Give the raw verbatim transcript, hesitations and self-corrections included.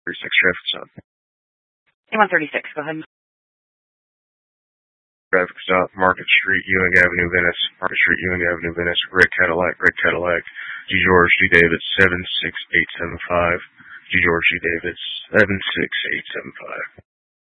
thirty-six, traffic stop. A one thirty-six, go ahead. Traffic stop, Market Street, Ewing Avenue, Venice. Market Street, Ewing Avenue, Venice. Red Cadillac, Red Cadillac. G. George G. David, seven six eight seven five. G. George G. David, seven six eight seven five.